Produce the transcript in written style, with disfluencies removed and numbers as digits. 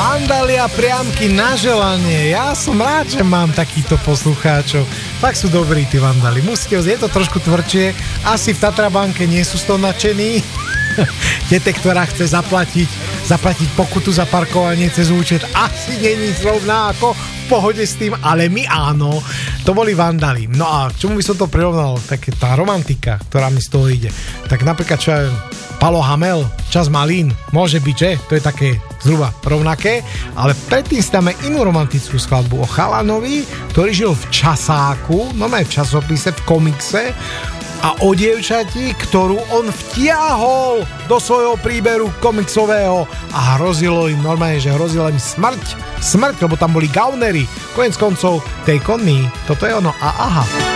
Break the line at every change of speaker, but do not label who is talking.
Vandalia priamky na želanie. Ja som rád, že mám takýchto poslucháčov. Fakt sú dobrí tí Vandali. Musíte, je to trošku tvrdšie. Asi v Tatrabanke nie sú z toho nadšení. Tete, ktorá chce zaplatiť pokutu za parkovanie cez účet, asi není zrovna ako v pohode s tým, ale my áno. To boli Vandali. No a k čomu by som to prirovnal? Tak tá romantika, ktorá mi z toho ide. Tak napríklad, čo ja Palo Hamel, Čas malín, môže byť, že? To je také zhruba rovnaké, ale predtým si dáme inú romantickú skladbu o chalanovi, ktorý žil v časáku, no ne v časopise, v komikse, a o dievčati, ktorú on vtiahol do svojho príberu komiksového a hrozilo im normálne, že hrozilo im smrť, lebo tam boli gaunery. Koniec koncov, Take on me, toto je ono a aha.